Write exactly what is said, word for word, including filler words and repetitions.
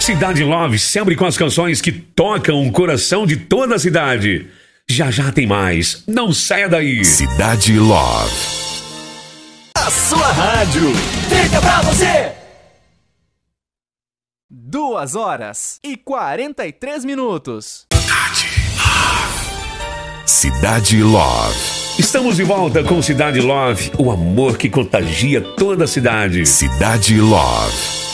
Cidade Love, sempre com as canções que tocam o coração de toda a cidade. Já já tem mais, não saia daí. Cidade Love. A sua rádio, feita pra você. Duas horas e quarenta e três minutos. Cidade Love. Estamos de volta com Cidade Love, o amor que contagia toda a cidade. Cidade Love.